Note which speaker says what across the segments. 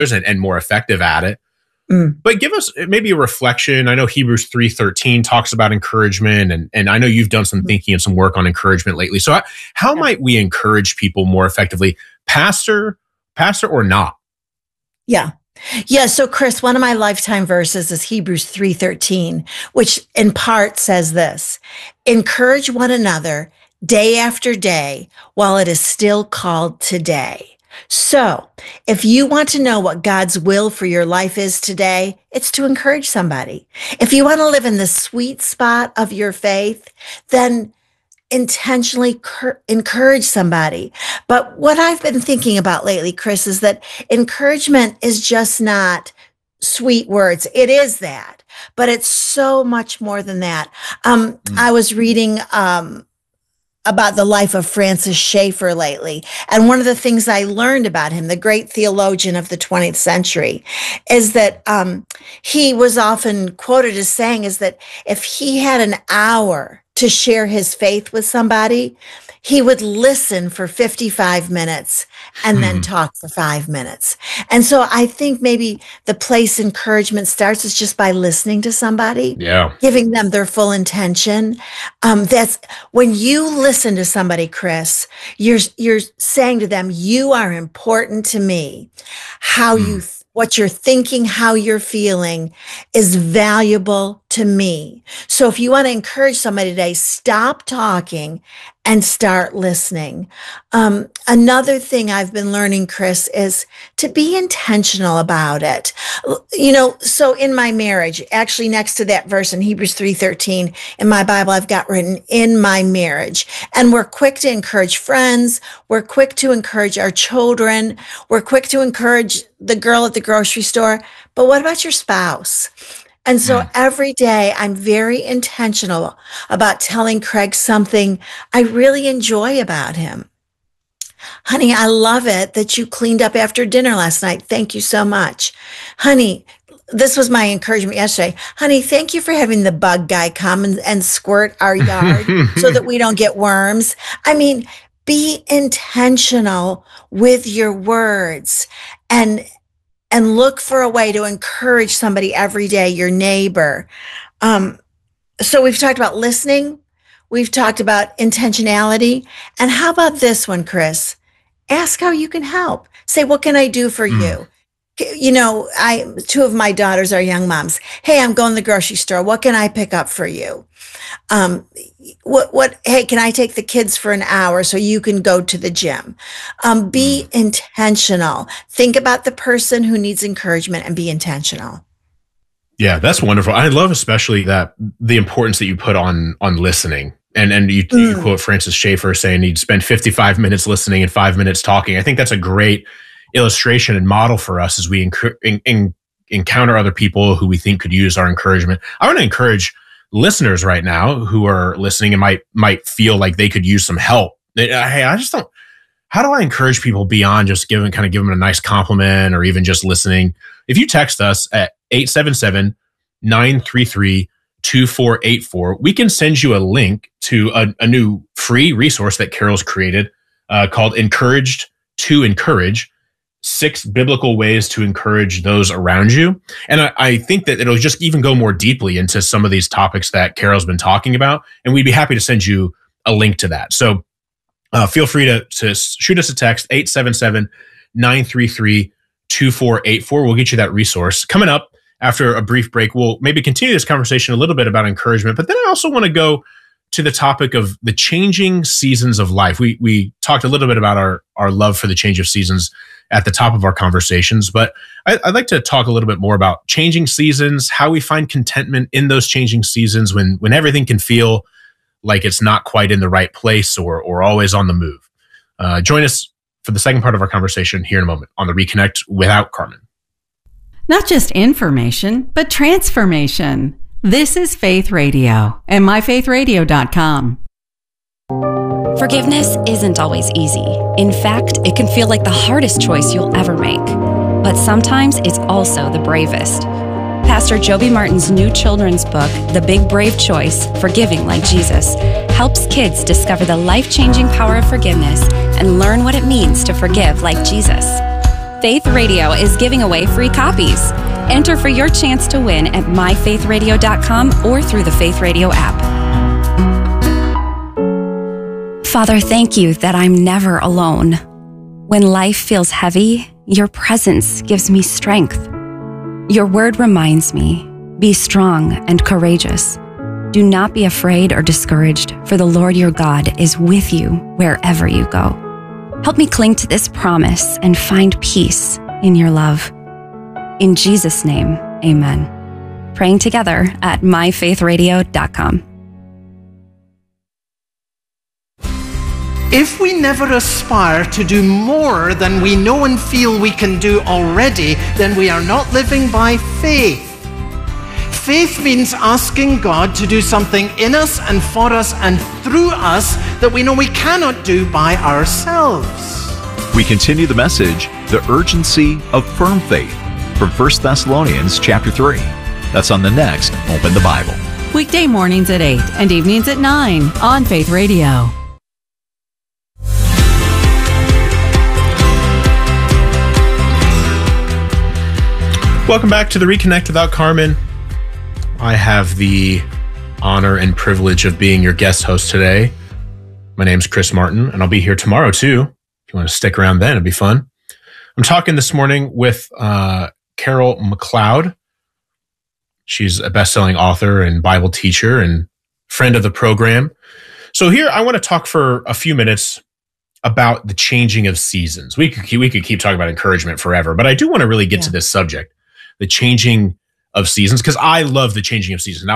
Speaker 1: and more effective at it. But give us maybe a reflection. I know Hebrews 3:13 talks about encouragement, and I know you've done some thinking and some work on encouragement lately. So how might we encourage people more effectively, pastor or not?
Speaker 2: Yeah. So Chris, one of my lifetime verses is Hebrews 3:13, which in part says this: encourage one another day after day while it is still called today. So if you want to know what God's will for your life is today, it's to encourage somebody. If you want to live in the sweet spot of your faith, then intentionally encourage somebody. But what I've been thinking about lately, Chris, is that encouragement is just not sweet words. It is that, but it's so much more than that. I was reading about the life of Francis Schaeffer lately. And one of the things I learned about him, the great theologian of the 20th century, is that he was often quoted as saying is that if he had an hour to share his faith with somebody, he would listen for 55 minutes and then talk for 5 minutes. And so I think maybe the place encouragement starts is just by listening to somebody, giving them their full intention. That's when you listen to somebody, Chris, you're saying to them, you are important to me. What you're thinking, how you're feeling is valuable to me. So if you want to encourage somebody today, stop talking and start listening. Another thing I've been learning, Chris, is to be intentional about it. So in my marriage, actually next to that verse in Hebrews 3:13 in my Bible, I've got written in my marriage. And we're quick to encourage friends. We're quick to encourage our children. We're quick to encourage the girl at the grocery store. But what about your spouse? And so every day I'm very intentional about telling Craig something I really enjoy about him. Honey, I love it that you cleaned up after dinner last night. Thank you so much. Honey, this was my encouragement yesterday. Honey, thank you for having the bug guy come and squirt our yard so that we don't get worms. I mean, be intentional with your words and look for a way to encourage somebody every day, your neighbor. So we've talked about listening. We've talked about intentionality. And how about this one, Chris? Ask how you can help. Say, what can I do for you? Two of my daughters are young moms. Hey, I'm going to the grocery store. What can I pick up for you? Hey, can I take the kids for an hour so you can go to the gym? Be intentional. Think about the person who needs encouragement and be intentional.
Speaker 1: Yeah, that's wonderful. I love especially that the importance that you put on listening. And you quote Francis Schaeffer saying he'd spend 55 minutes listening and 5 minutes talking. I think that's a great illustration and model for us as we encounter other people who we think could use our encouragement. I want to encourage listeners right now who are listening and might feel like they could use some help. Hey, I just don't. How do I encourage people beyond just give them a nice compliment or even just listening? If you text us at 877-933-2484, we can send you a link to a new free resource that Carol's created called Encouraged to Encourage. 6 biblical ways to encourage those around you. And I think that it'll just even go more deeply into some of these topics that Carol's been talking about. And we'd be happy to send you a link to that. So feel free to shoot us a text, 877-933-2484. We'll get you that resource. Coming up after a brief break, we'll maybe continue this conversation a little bit about encouragement, but then I also want to go to the topic of the changing seasons of life. We talked a little bit about our love for the change of seasons at the top of our conversations, but I'd like to talk a little bit more about changing seasons, how we find contentment in those changing seasons when everything can feel like it's not quite in the right place or always on the move. Join us for the second part of our conversation here in a moment on the Reconnect Without Carmen.
Speaker 3: Not just information, but transformation. This is Faith Radio and myfaithradio.com.
Speaker 4: Forgiveness isn't always easy. In fact, it can feel like the hardest choice you'll ever make. But sometimes it's also the bravest. Pastor Joby Martin's new children's book, The Big Brave Choice, Forgiving Like Jesus, helps kids discover the life-changing power of forgiveness and learn what it means to forgive like Jesus. Faith Radio is giving away free copies. Enter for your chance to win at myfaithradio.com or through the Faith Radio app. Father, thank you that I'm never alone. When life feels heavy, your presence gives me strength. Your word reminds me, be strong and courageous. Do not be afraid or discouraged, for the Lord your God is with you wherever you go. Help me cling to this promise and find peace in your love. In Jesus' name, amen. Praying together at myfaithradio.com.
Speaker 5: If we never aspire to do more than we know and feel we can do already, then we are not living by faith. Faith means asking God to do something in us and for us and through us that we know we cannot do by ourselves.
Speaker 6: We continue the message, the urgency of firm faith, from 1 Thessalonians chapter 3. That's on the next Open the Bible.
Speaker 3: Weekday mornings at 8 and evenings at 9 on Faith Radio.
Speaker 1: Welcome back to the Reconnect without Carmen. I have the honor and privilege of being your guest host today. My name's Chris Martin, and I'll be here tomorrow too. If you want to stick around then, it'll be fun. I'm talking this morning with Carol McLeod. She's a best-selling author and Bible teacher and friend of the program. So here, I want to talk for a few minutes about the changing of seasons. We could keep talking about encouragement forever, but I do want to really get to this subject, the changing of seasons, because I love the changing of seasons. Now,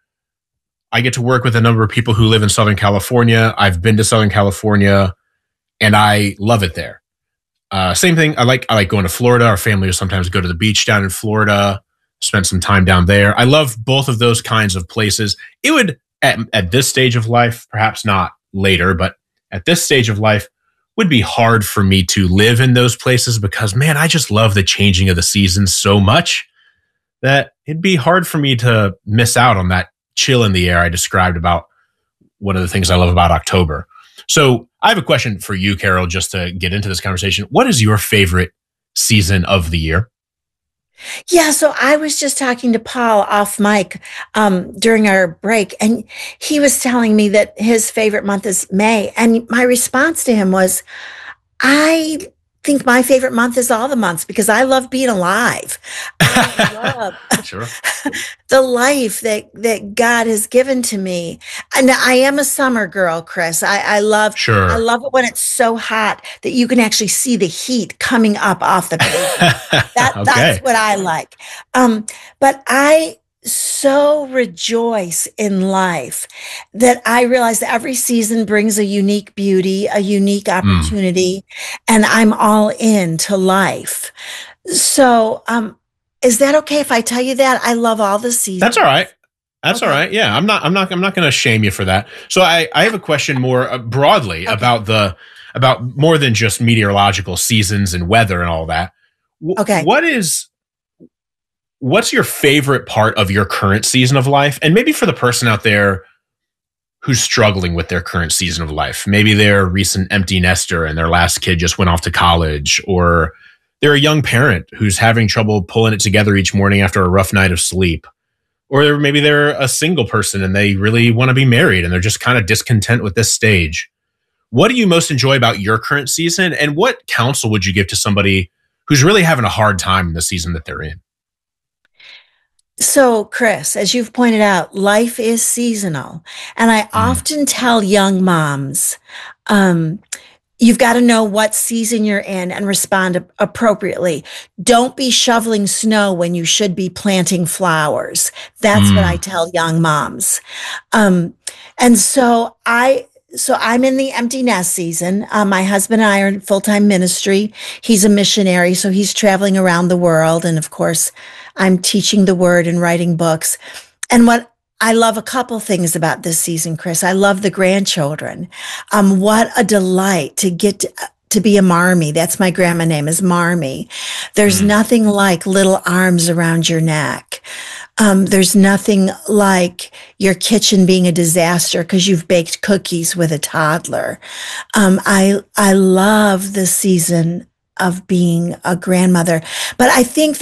Speaker 1: I get to work with a number of people who live in Southern California. I've been to Southern California, and I love it there. Same thing. I like going to Florida. Our family will sometimes go to the beach down in Florida, spend some time down there. I love both of those kinds of places. It would, at this stage of life, perhaps not later, but at this stage of life, would be hard for me to live in those places because, man, I just love the changing of the seasons so much that it'd be hard for me to miss out on that chill in the air I described about one of the things I love about October. So I have a question for you, Carol, just to get into this conversation. What is your favorite season of the year?
Speaker 2: Yeah, so I was just talking to Paul off mic during our break, and he was telling me that his favorite month is May. And my response to him was, I think my favorite month is all the months because I love being alive. I love
Speaker 1: Sure.
Speaker 2: the life that God has given to me. And I am a summer girl, Chris. I love
Speaker 1: Sure.
Speaker 2: I love it when it's so hot that you can actually see the heat coming up off the pavement. That's what I like. But I so rejoice in life that I realize that every season brings a unique beauty, a unique opportunity, and I'm all into life. So, is that okay if I tell you that I love all the seasons?
Speaker 1: That's all right. That's all right. Yeah, I'm not going to shame you for that. So I have a question more broadly about more than just meteorological seasons and weather and all that.
Speaker 2: Okay.
Speaker 1: What's your favorite part of your current season of life? And maybe for the person out there who's struggling with their current season of life, maybe they're a recent empty nester and their last kid just went off to college, or they're a young parent who's having trouble pulling it together each morning after a rough night of sleep. Or maybe they're a single person and they really want to be married and they're just kind of discontent with this stage. What do you most enjoy about your current season? And what counsel would you give to somebody who's really having a hard time in the season that they're in?
Speaker 2: So, Chris, as you've pointed out, life is seasonal. And I often tell young moms, you've got to know what season you're in and respond appropriately. Don't be shoveling snow when you should be planting flowers. That's what I tell young moms. And so I'm in the empty nest season. My husband and I are in full-time ministry. He's a missionary, so he's traveling around the world. And of course, I'm teaching the word and writing books. And what I love a couple things about this season, Chris. I love the grandchildren. What a delight to get to be a Marmee. That's my grandma name is Marmee. There's nothing like little arms around your neck. There's nothing like your kitchen being a disaster because you've baked cookies with a toddler. I love the season of being a grandmother. But I think